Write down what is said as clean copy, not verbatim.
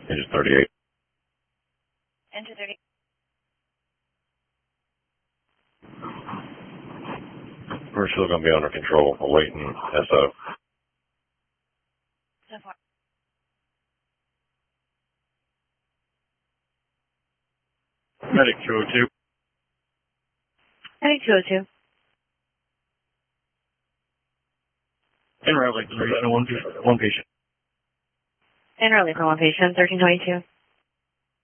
Engine 38. Engine 30. We're still going to be under control, awaiting SO. So far. Medic 202. Medic 202. En route, like 3, one patient. En route for one patient, 1322.